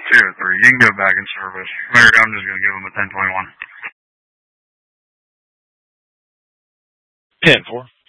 203. You can go back in service. Later, I'm just going to give him a 1021. 10-4.